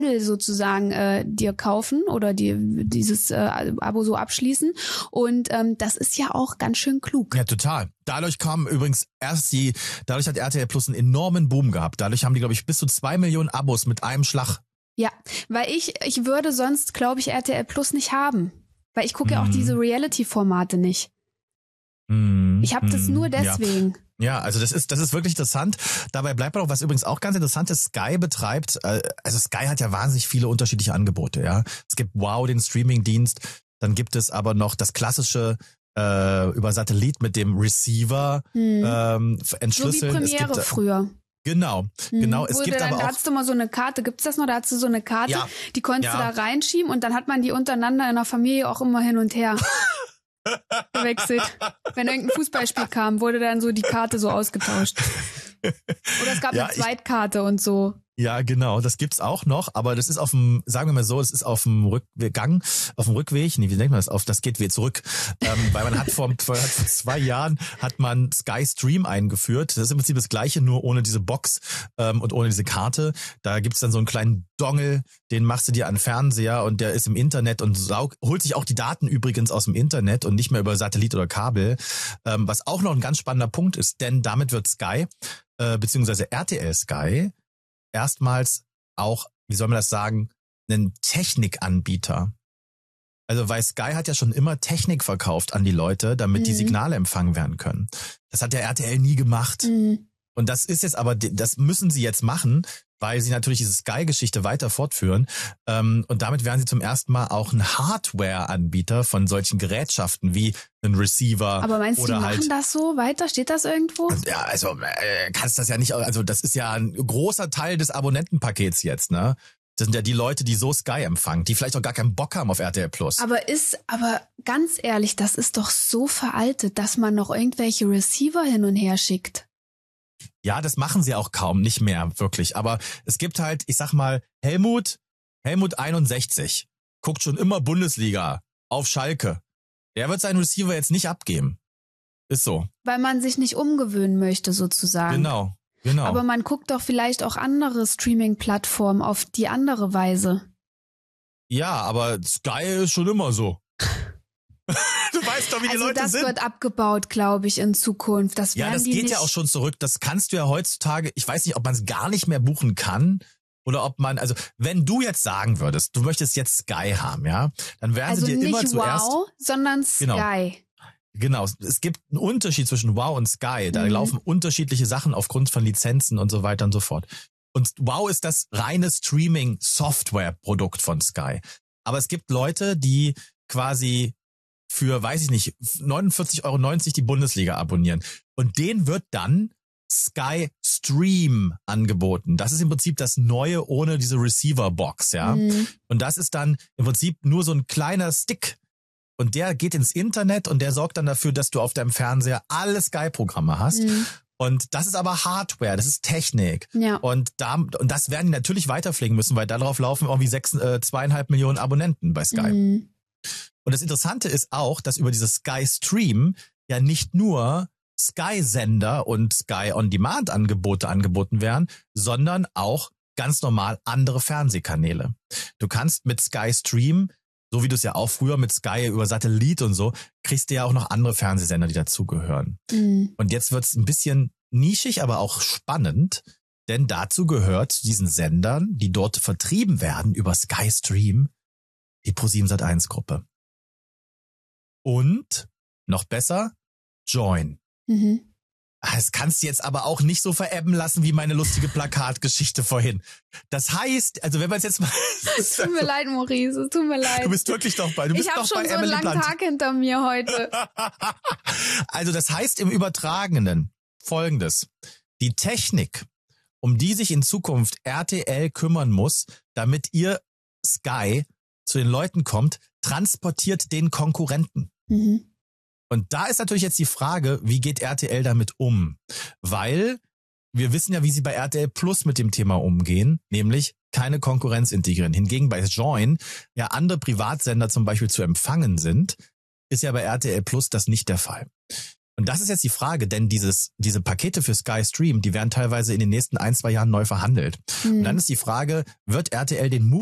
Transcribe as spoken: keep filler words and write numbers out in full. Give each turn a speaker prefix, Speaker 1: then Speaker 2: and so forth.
Speaker 1: sozusagen äh, dir kaufen oder dir dieses äh, Abo so abschließen. Und ähm, das ist ja auch ganz schön klug.
Speaker 2: Ja, total. Dadurch kam übrigens erst die, dadurch hat R T L Plus einen enormen Boom gehabt. Dadurch haben die, glaube ich, bis zu zwei Millionen Abos mit einem Schlag.
Speaker 1: Ja, weil ich, ich würde sonst, glaube ich, R T L Plus nicht haben. Weil ich gucke ja auch diese Reality-Formate nicht.
Speaker 2: Mm,
Speaker 1: ich habe das
Speaker 2: mm,
Speaker 1: nur deswegen.
Speaker 2: Ja. Ja, also das ist das ist wirklich interessant. Dabei bleibt man auch, was übrigens auch ganz interessant ist, Sky betreibt, also Sky hat ja wahnsinnig viele unterschiedliche Angebote, ja. Es gibt Wow, den Streamingdienst, dann gibt es aber noch das klassische äh, über Satellit mit dem Receiver
Speaker 1: hm.
Speaker 2: ähm, entschlüsseln.
Speaker 1: So wie Premiere
Speaker 2: es gibt,
Speaker 1: früher.
Speaker 2: Genau,
Speaker 1: hm.
Speaker 2: genau. Es
Speaker 1: Wurde
Speaker 2: gibt
Speaker 1: dann,
Speaker 2: aber
Speaker 1: da
Speaker 2: auch.
Speaker 1: Hattest du mal so eine Karte, gibt's das noch? Da hattest du so eine Karte,
Speaker 2: Ja,
Speaker 1: die konntest
Speaker 2: ja.
Speaker 1: du da reinschieben und dann hat man die untereinander in der Familie auch immer hin und her gewechselt. Wenn irgendein Fußballspiel kam, wurde dann so die Karte so ausgetauscht. Oder es gab
Speaker 2: ja,
Speaker 1: eine Zweitkarte und so.
Speaker 2: Ja, genau, das gibt's auch noch, aber das ist auf dem, sagen wir mal so, es ist auf dem Rückgang, auf dem Rückweg, nee, wie nennt man das, auf, das geht wieder zurück, ähm, weil man hat vor, vor zwei Jahren hat man Sky Stream eingeführt, das ist im Prinzip das Gleiche, nur ohne diese Box ähm, und ohne diese Karte, da gibt's dann so einen kleinen Dongle, den machst du dir an den Fernseher und der ist im Internet und saug, holt sich auch die Daten übrigens aus dem Internet und nicht mehr über Satellit oder Kabel, ähm, was auch noch ein ganz spannender Punkt ist, denn damit wird Sky, äh, beziehungsweise R T L Sky, erstmals auch, wie soll man das sagen, einen Technikanbieter. Also weil Sky hat ja schon immer Technik verkauft an die Leute, damit mhm. die Signale empfangen werden können. Das hat der R T L nie gemacht. Mhm. Und das ist jetzt aber, das müssen sie jetzt machen, weil sie natürlich diese Sky-Geschichte weiter fortführen. Und damit werden sie zum ersten Mal auch ein Hardware-Anbieter von solchen Gerätschaften wie ein Receiver.
Speaker 1: Aber meinst du,
Speaker 2: oder
Speaker 1: die machen
Speaker 2: halt,
Speaker 1: das so weiter? Steht das irgendwo?
Speaker 2: Ja, also äh, kannst das ja nicht, also das ist ja ein großer Teil des Abonnentenpakets jetzt, ne? Das sind ja die Leute, die so Sky empfangen, die vielleicht auch gar keinen Bock haben auf R T L Plus.
Speaker 1: Aber ist, aber ganz ehrlich, das ist doch so veraltet, dass man noch irgendwelche Receiver hin und her schickt.
Speaker 2: Ja, das machen sie auch kaum, nicht mehr wirklich. Aber es gibt halt, ich sag mal, Helmut, Helmut einundsechzig, guckt schon immer Bundesliga auf Schalke. Der wird seinen Receiver jetzt nicht abgeben. Ist so.
Speaker 1: Weil man sich nicht umgewöhnen möchte, sozusagen.
Speaker 2: Genau, genau.
Speaker 1: Aber man guckt doch vielleicht auch andere Streaming-Plattformen auf die andere Weise.
Speaker 2: Ja, aber Sky ist schon immer so. Du weißt doch, wie die
Speaker 1: also
Speaker 2: Leute
Speaker 1: das
Speaker 2: sind.
Speaker 1: Das wird abgebaut, glaube ich, in Zukunft. Das
Speaker 2: ja, das
Speaker 1: die
Speaker 2: geht
Speaker 1: nicht
Speaker 2: ja auch schon zurück. Das kannst du ja heutzutage, ich weiß nicht, ob man es gar nicht mehr buchen kann oder ob man, also wenn du jetzt sagen würdest, du möchtest jetzt Sky haben, ja, dann werden
Speaker 1: also
Speaker 2: sie dir
Speaker 1: nicht
Speaker 2: immer zuerst...
Speaker 1: Wow, sondern Sky.
Speaker 2: Genau. Genau, es gibt einen Unterschied zwischen Wow und Sky. Da
Speaker 1: mhm.
Speaker 2: laufen unterschiedliche Sachen aufgrund von Lizenzen und so weiter und so fort. Und Wow ist das reine Streaming-Software-Produkt von Sky. Aber es gibt Leute, die quasi für, weiß ich nicht, neunundvierzig Euro neunzig die Bundesliga abonnieren. Und denen wird dann Sky Stream angeboten. Das ist im Prinzip das Neue ohne diese Receiver-Box, ja. Mhm. Und das ist dann im Prinzip nur so ein kleiner Stick. Und der geht ins Internet und der sorgt dann dafür, dass du auf deinem Fernseher alle Sky-Programme hast. Mhm. Und das ist aber Hardware, das ist Technik.
Speaker 1: Ja.
Speaker 2: Und da, und das werden die natürlich weiterpflegen müssen, weil darauf laufen irgendwie sechs, äh, zweieinhalb Millionen Abonnenten bei Sky.
Speaker 1: Mhm.
Speaker 2: Und das Interessante ist auch, dass über dieses Sky Stream ja nicht nur Sky-Sender und Sky-On-Demand-Angebote angeboten werden, sondern auch ganz normal andere Fernsehkanäle. Du kannst mit Sky Stream, so wie du es ja auch früher mit Sky über Satellit und so, kriegst du ja auch noch andere Fernsehsender, die dazugehören. Mhm. Und jetzt wird's ein bisschen nischig, aber auch spannend, denn dazu gehört zu diesen Sendern, die dort vertrieben werden über Sky Stream, die ProSieben Sat eins Gruppe. Und, noch besser, Join.
Speaker 1: Mhm.
Speaker 2: Das kannst du jetzt aber auch nicht so verebben lassen wie meine lustige Plakatgeschichte vorhin. Das heißt, also wenn man es jetzt mal...
Speaker 1: Es tut mir leid, Maurice, es tut mir leid.
Speaker 2: Du bist wirklich doch bei, du bist
Speaker 1: ich
Speaker 2: doch
Speaker 1: schon
Speaker 2: bei
Speaker 1: so
Speaker 2: Emily
Speaker 1: einen langen
Speaker 2: Blunt.
Speaker 1: Tag hinter mir heute.
Speaker 2: Also das heißt im Übertragenen Folgendes. Die Technik, um die sich in Zukunft R T L kümmern muss, damit ihr Sky zu den Leuten kommt, transportiert den Konkurrenten.
Speaker 1: Mhm.
Speaker 2: Und da ist natürlich jetzt die Frage, wie geht R T L damit um? Weil wir wissen ja, wie sie bei R T L Plus mit dem Thema umgehen, nämlich keine Konkurrenz integrieren. Hingegen bei Join ja andere Privatsender zum Beispiel zu empfangen sind, ist ja bei R T L Plus das nicht der Fall. Und das ist jetzt die Frage, denn dieses, diese Pakete für Sky Stream, die werden teilweise in den nächsten ein, zwei Jahren neu verhandelt. Mhm. Und dann ist die Frage, wird R T L den Move